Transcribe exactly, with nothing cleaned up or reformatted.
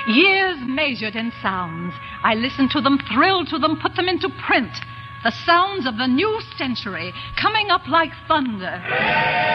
Years measured in sounds. I listened to them, thrilled to them, put them into print. The sounds of the new century coming up like thunder.